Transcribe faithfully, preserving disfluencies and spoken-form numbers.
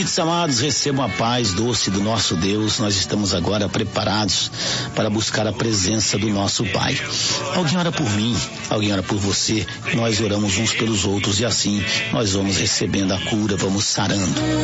Ouvintes amados, recebam a paz doce do nosso Deus. Nós estamos agora preparados para buscar a presença do nosso Pai. Alguém ora por mim, alguém ora por você. Nós oramos uns pelos outros e assim nós vamos recebendo a cura, vamos sarando.